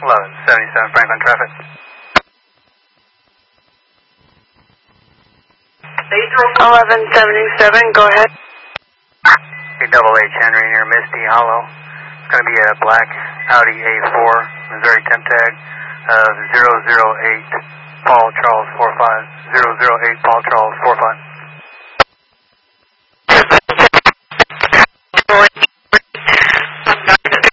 1177 Franklin traffic. 1177, go ahead. Double H Henry near Misty Hollow. It's going to be a black Audi A4, Missouri temp tag of 008 Paul Charles 45. 008 Paul Charles 45.